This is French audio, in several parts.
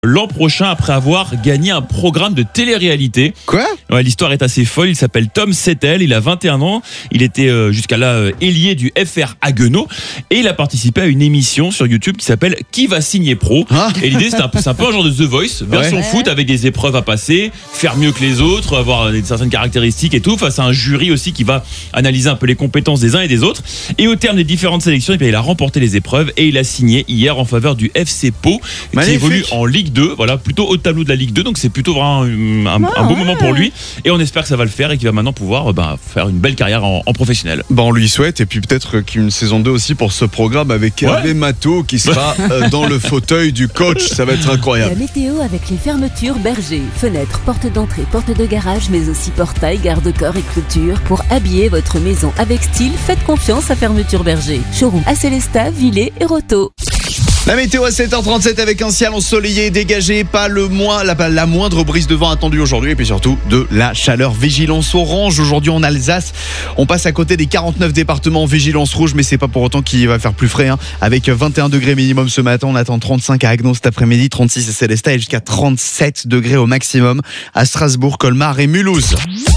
l'an prochain après avoir gagné un programme de télé-réalité. Quoi ? Ouais, l'histoire est assez folle. Il s'appelle Tom Settel, il a 21 ans. Il était jusqu'à là ailier du FR Haguenau et il a participé à une émission sur YouTube qui s'appelle Qui va signer pro. Et l'idée c'est un peu un genre de The Voice version foot avec des épreuves à passer, faire mieux que les autres, avoir certaines caractéristiques et tout, face à un jury aussi qui va analyser un peu les compétences des uns et des autres. Et au terme des différentes sélections, il a remporté les épreuves et il a signé hier en faveur du FC Pau qui évolue en Ligue 2, voilà, plutôt haut de tableau de la Ligue 2, donc c'est plutôt vraiment un beau moment pour lui et on espère que ça va le faire et qu'il va maintenant pouvoir faire une belle carrière en professionnel. On lui souhaite, et puis peut-être qu'une saison 2 aussi pour ce programme avec Hervé Matteau qui sera dans le fauteuil du coach, ça va être incroyable. La météo avec les fermetures Berger, fenêtres, portes d'entrée, portes de garage, mais aussi portail, garde-corps et clôture. Pour habiller votre maison avec style, faites confiance à Fermeture Berger. Showroom à Célestat, Villers et Roto. La météo à 7h37 avec un ciel ensoleillé, dégagé, pas la moindre brise de vent attendue aujourd'hui, et puis surtout de la chaleur. Vigilance orange aujourd'hui en Alsace. On passe à côté des 49 départements vigilance rouge, mais c'est pas pour autant qu'il va faire plus frais. Avec 21 degrés minimum ce matin, on attend 35 à Agnon cet après-midi, 36 à Célestat et jusqu'à 37 degrés au maximum à Strasbourg, Colmar et Mulhouse.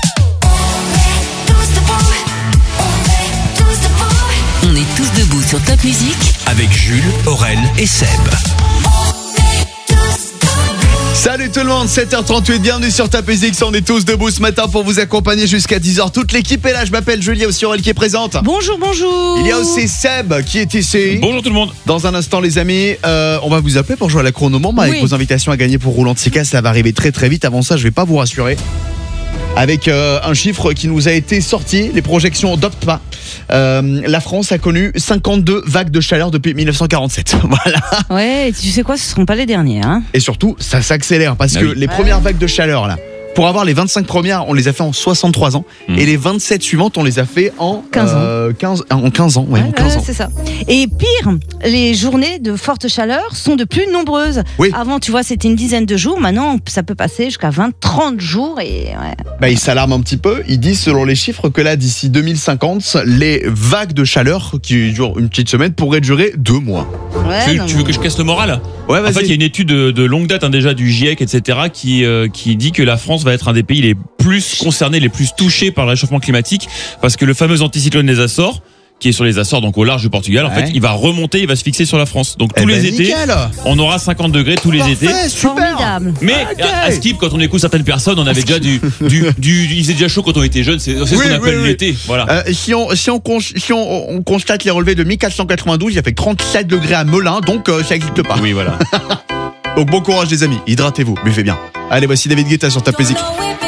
On est tous debout sur Top Music avec Jules, Aurel et Seb. Salut tout le monde, 7h38, bienvenue sur Top Music. On est tous debout ce matin pour vous accompagner jusqu'à 10h. Toute l'équipe est là, je m'appelle Julie, aussi Aurel qui est présente. Bonjour, bonjour. Il y a aussi Seb qui est ici. Bonjour tout le monde. Dans un instant les amis, on va vous appeler pour jouer à la chronomombre avec vos invitations à gagner pour Roulant Sika. Ça va arriver très très vite. Avant ça, je vais pas vous rassurer avec un chiffre qui nous a été sorti. Les projections d'Opta. La France a connu 52 vagues de chaleur depuis 1947. Voilà. Ouais, et tu sais quoi, ce ne seront pas les dernières. Hein. Et surtout, ça s'accélère parce que les premières vagues de chaleur là, pour avoir les 25 premières, on les a fait en 63 ans et les 27 suivantes, on les a fait en 15 ans. En 15 ans. C'est ça. Et pire, les journées de forte chaleur sont de plus nombreuses. Oui. Avant, tu vois, c'était une dizaine de jours. Maintenant, ça peut passer jusqu'à 20-30 jours. Et ils s'alarment un petit peu. Ils disent, selon les chiffres, que là, d'ici 2050, les vagues de chaleur qui durent une petite semaine pourraient durer 2 mois. Tu veux que je casse le moral ? Ouais, vas-y. En fait, il y a une étude de longue date déjà du GIEC, etc., qui dit que la France va être un des pays les plus concernés, les plus touchés par le réchauffement climatique, parce que le fameux anticyclone des Açores, qui est sur les Açores, donc au large du Portugal, en fait, il va remonter, il va se fixer sur la France. Donc tous les étés, on aura 50 degrés tous les étés. Formidable. Mais à Skip, quand on écoute certaines personnes, on avait déjà il faisait déjà chaud quand on était jeune. C'est ce qu'on appelle l'été. Voilà. Si on constate les relevés de 1492, il a fait 37 degrés à Melun, donc ça n'existe pas. Oui, voilà. Donc bon courage les amis, hydratez-vous, buvez bien. Allez, voici David Guetta sur Top Music.